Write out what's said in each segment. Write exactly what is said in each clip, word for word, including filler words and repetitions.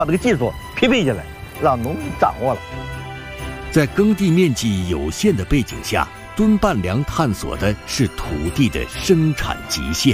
把这个技术匹配起来，让农民掌握了。 在耕地面积有限的背景下，敦半良探索的是土地的生产极限。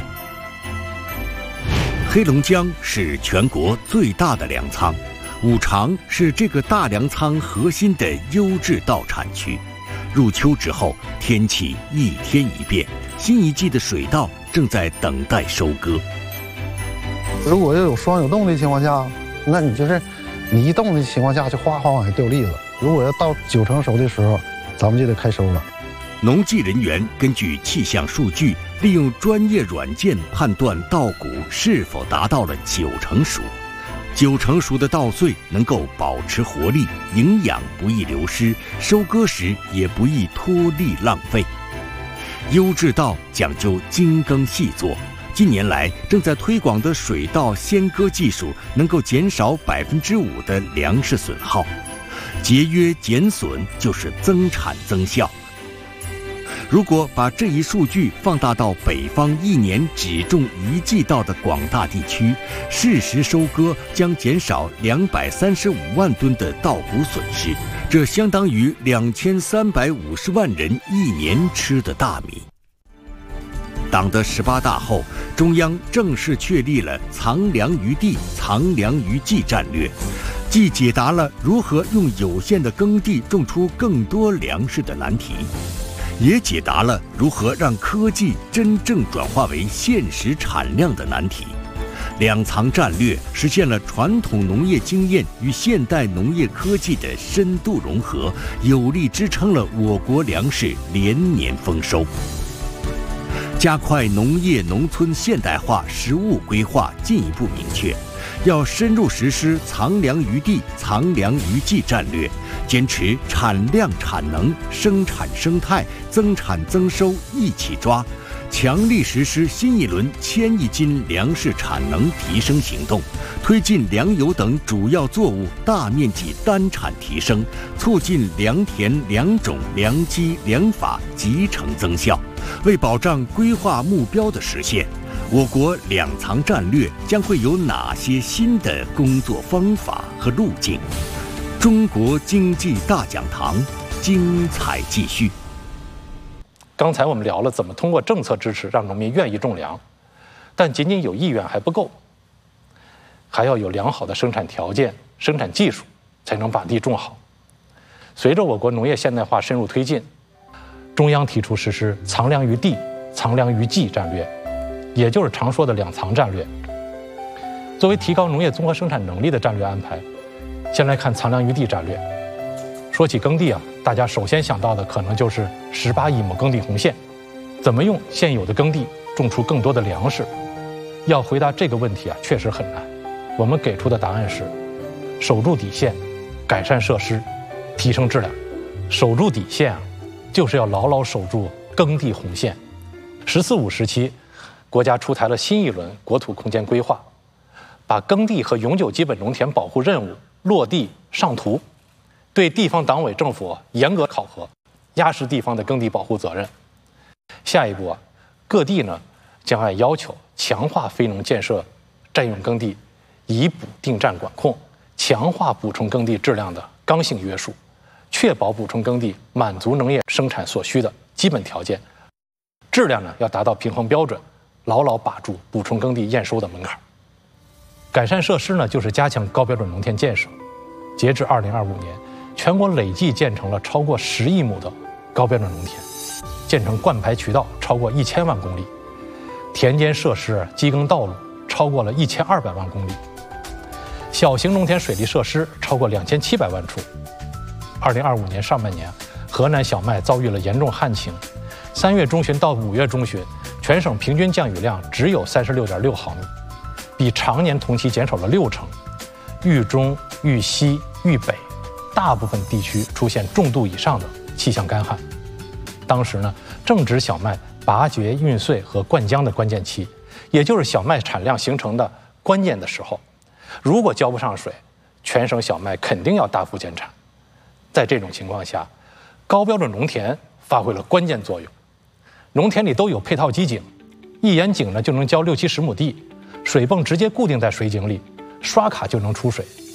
黑龙江是全国最大的粮仓，五常是这个大粮仓核心的优质稻产区。入秋之后，天气一天一变，新一季的水稻正在等待收割。 如果要有霜有冻的情况下，那你就是你一冻的情况下就哗哗往下掉粒子。如果要到九成熟的时候，咱们就得开收了。 农技人员根据气象数据，利用专业软件判断稻谷是否达到了九成熟。九成熟的稻穗能够保持活力，营养不易流失，收割时也不易脱粒浪费。优质稻讲究精耕细作，近年来正在推广的水稻先割技术，能够减少百分之五的粮食损耗。节约减损就是增产增效。如果把这一数据放大到北方一年只种一季稻的广大地区，适时收割将减少两百三十五万吨的稻谷损失，这相当于两千三百五十万人一年吃的大米。党的十八大后，中央正式确立了藏粮于地、藏粮于技战略，既解答了如何用有限的耕地种出更多粮食的难题，也解答了如何让科技真正转化为现实产量的难题。两藏战略实现了传统农业经验与现代农业科技的深度融合，有力支撑了我国粮食连年丰收。加快农业农村现代化实务规划进一步明确，要深入实施藏粮于地、藏粮于技战略，坚持产量产能、生产生态、增产增收一起抓，强力实施新一轮千亿斤粮食产能提升行动，推进粮油等主要作物大面积单产提升，促进良田、良种、良机、良法集成增效。为保障规划目标的实现，我国两藏战略将会有哪些新的工作方法和路径？中国经济大讲堂，精彩继续。 刚才我们聊了怎么通过政策支持让农民愿意种粮，但仅仅有意愿还不够，还要有良好的生产条件、生产技术，才能把地种好。随着我国农业现代化深入推进，中央提出实施藏粮于地、藏粮于技战略，也就是常说的两藏战略。作为提高农业综合生产能力的战略安排，先来看藏粮于地战略。说起耕地啊，大家首先想到的可能就是十八亿亩耕地红线，怎么用现有的耕地种出更多的粮食？要回答这个问题啊，确实很难。我们给出的答案是：守住底线，改善设施，提升质量。守住底线啊，就是要牢牢守住耕地红线。十四五时期，国家出台了新一轮国土空间规划，把耕地和永久基本农田保护任务落地上图，对地方党委政府严格考核，压实地方的耕地保护责任。下一步啊，各地呢将按要求强化非农建设占用耕地，以补定占管控，强化补充耕地质量的刚性约束，确保补充耕地满足农业生产所需的基本条件，质量呢要达到平衡标准，牢牢把住补充耕地验收的门槛。改善设施呢，就是加强高标准农田建设。截至二零二五年，全国累计建成了超过十亿亩的高标准农田，建成灌排渠道超过一千万公里，田间设施、机耕道路超过了一千二百万公里，小型农田水利设施超过两千七百万处。二零二五年上半年，河南小麦遭遇了严重旱情，三月中旬到五月中旬，全省平均降雨量只有三十六点六毫米，比常年同期减少了六成。豫中、豫西、豫北大部分地区出现重度以上的气象干旱。当时呢，正值小麦拔橛、运穗和灌浆的关键期，也就是小麦产量形成的关键的时候。如果交不上水，全省小麦肯定要大幅减产。在这种情况下，高标准农田发挥了关键作用。农田里都有配套机井，一眼井呢就能浇六七十亩地，水泵直接固定在水井里，刷卡就能出水。